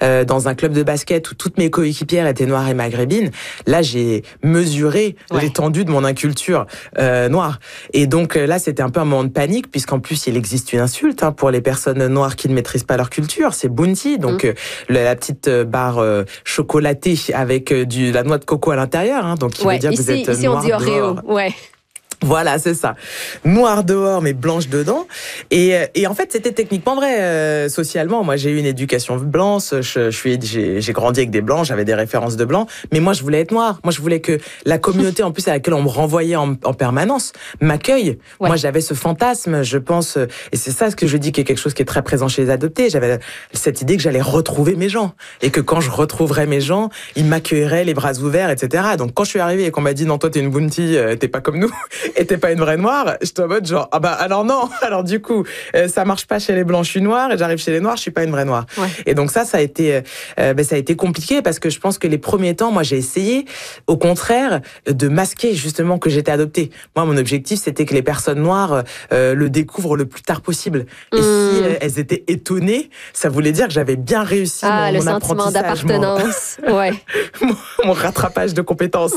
dans un club de basket où toutes mes coéquipières étaient noires et maghrébines, là j'ai mesuré l'étendue de mon inculture noire. Et donc là c'était un peu un moment de panique, puisqu'en plus il existe une insulte pour les personnes noires qui ne maîtrisent pas leur culture, c'est Bounty, donc la petite barre chocolatée avec la noix de coco à l'intérieur, donc qui veut dire que vous êtes ici noir on dit Oreo, Voilà, c'est ça. Noire dehors, mais blanche dedans. Et en fait, c'était techniquement vrai, socialement. Moi, j'ai eu une éducation blanche. J'ai grandi avec des blancs. J'avais des références de blancs. Mais moi, je voulais être noire. Moi, je voulais que la communauté, en plus, à laquelle on me renvoyait en permanence, m'accueille. Moi, j'avais ce fantasme, je pense, et c'est ça ce que je dis, qui est quelque chose qui est très présent chez les adoptés. J'avais cette idée que j'allais retrouver mes gens. Et que quand je retrouverais mes gens, ils m'accueilleraient les bras ouverts, etc. Donc, quand je suis arrivée et qu'on m'a dit, non, toi, t'es une Bounty, t'es pas comme nous. Et t'es pas une vraie noire, j'étais en mode genre, ah bah alors non, alors du coup, ça marche pas chez les blancs, je suis noire, et j'arrive chez les noirs, je suis pas une vraie noire. Et donc ça a été compliqué, parce que je pense que les premiers temps, moi j'ai essayé, au contraire, de masquer justement que j'étais adoptée. Moi, mon objectif, c'était que les personnes noires le découvrent le plus tard possible. Et si elles étaient étonnées, ça voulait dire que j'avais bien réussi mon sentiment d'appartenance, mon rattrapage de compétences.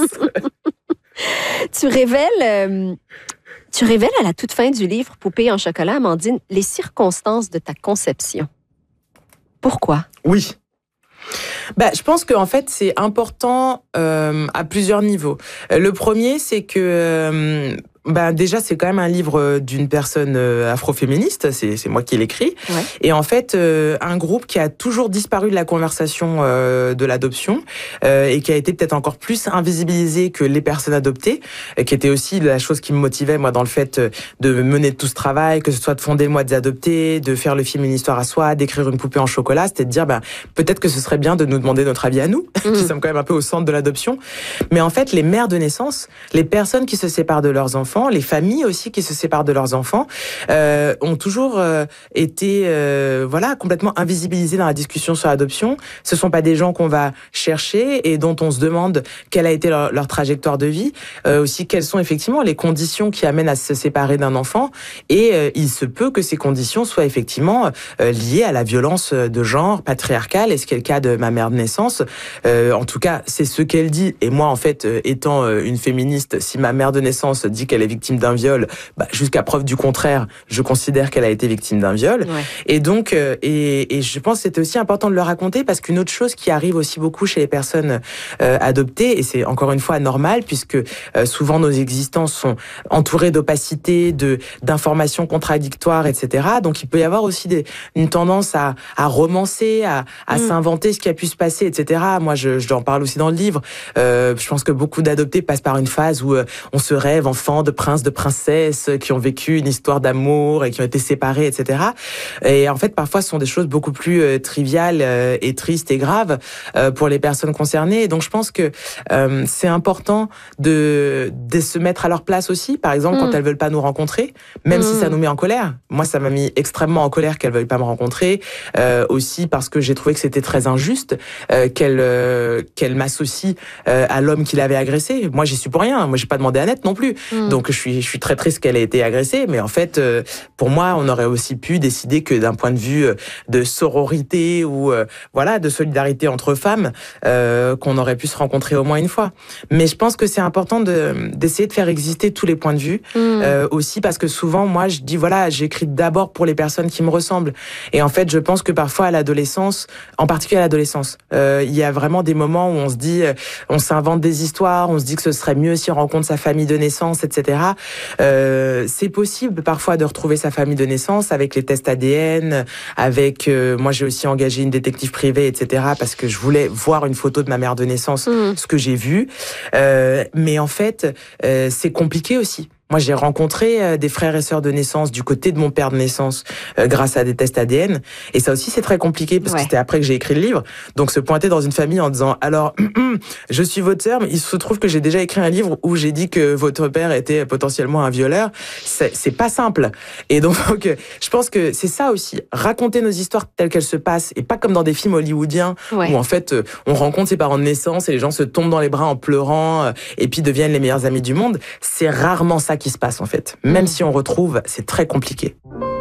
Tu révèles à la toute fin du livre Poupée en chocolat, Amandine, les circonstances de ta conception. Pourquoi? Oui. Je pense qu'en fait, c'est important à plusieurs niveaux. Le premier, c'est que déjà, c'est quand même un livre d'une personne afroféministe, c'est moi qui l'écris. Et en fait, un groupe qui a toujours disparu de la conversation de l'adoption et qui a été peut-être encore plus invisibilisé que les personnes adoptées, qui était aussi la chose qui me motivait, moi, dans le fait de mener tout ce travail, que ce soit de fonder le mois des adoptés, de faire le film Une histoire à soi, d'écrire une poupée en chocolat, c'était de dire, peut-être que ce serait bien de nous demander notre avis à nous, qui sommes quand même un peu au centre de l'adoption. Mais en fait, les mères de naissance, les personnes qui se séparent de leurs enfants, les familles aussi qui se séparent de leurs enfants, ont toujours été complètement invisibilisées dans la discussion sur l'adoption. Ce sont pas des gens qu'on va chercher et dont on se demande quelle a été leur trajectoire de vie, aussi quelles sont effectivement les conditions qui amènent à se séparer d'un enfant, et il se peut que ces conditions soient effectivement liées à la violence de genre patriarcale, et ce qui est le cas de ma mère de naissance. En tout cas, c'est ce qu'elle dit, et moi en fait, étant une féministe, si ma mère de naissance dit qu'elle est victime d'un viol, jusqu'à preuve du contraire, je considère qu'elle a été victime d'un viol. Et donc, et je pense que c'était aussi important de le raconter, parce qu'une autre chose qui arrive aussi beaucoup chez les personnes adoptées, et c'est encore une fois normal, puisque souvent nos existences sont entourées d'opacité, d'informations contradictoires, etc. Donc il peut y avoir aussi une tendance à romancer, à s'inventer ce qui a pu se passer, etc. Moi, j'en parle aussi dans le livre. Je pense que beaucoup d'adoptés passent par une phase où on se rêve enfant de princes, de princesses qui ont vécu une histoire d'amour et qui ont été séparés, etc. Et en fait, parfois, ce sont des choses beaucoup plus triviales et tristes et graves pour les personnes concernées. Et donc, je pense que c'est important de se mettre à leur place aussi. Par exemple, quand elles veulent pas nous rencontrer, même si ça nous met en colère. Moi, ça m'a mis extrêmement en colère qu'elles veuillent pas me rencontrer. Aussi parce que j'ai trouvé que c'était très injuste qu'elle m'associe à l'homme qui l'avait agressée. Moi, j'y suis pour rien. Moi, j'ai pas demandé à naître non plus. Donc, je suis très triste qu'elle ait été agressée. Mais en fait, pour moi, on aurait aussi pu décider que d'un point de vue de sororité ou de solidarité entre femmes, qu'on aurait pu se rencontrer au moins une fois. Mais je pense que c'est important d'essayer de faire exister tous les points de vue. Aussi parce que souvent, moi, je dis j'écris d'abord pour les personnes qui me ressemblent. Et en fait, je pense que parfois à l'adolescence, en particulier à l'adolescence, il y a vraiment des moments où on se dit, on s'invente des histoires, on se dit que ce serait mieux si on rencontre sa famille de naissance, etc. C'est possible parfois de retrouver sa famille de naissance avec les tests ADN, avec moi j'ai aussi engagé une détective privée, etc. parce que je voulais voir une photo de ma mère de naissance, ce que j'ai vu. Mais en fait, c'est compliqué aussi. Moi, j'ai rencontré des frères et sœurs de naissance du côté de mon père de naissance grâce à des tests ADN. Et ça aussi, c'est très compliqué parce que c'était après que j'ai écrit le livre. Donc, se pointer dans une famille en disant « Alors, je suis votre sœur, mais il se trouve que j'ai déjà écrit un livre où j'ai dit que votre père était potentiellement un violeur. » C'est pas simple. Et donc, je pense que c'est ça aussi. Raconter nos histoires telles qu'elles se passent et pas comme dans des films hollywoodiens où en fait, on rencontre ses parents de naissance et les gens se tombent dans les bras en pleurant et puis deviennent les meilleurs amis du monde. C'est rarement ça qui se passe en fait. Même si on retrouve, c'est très compliqué.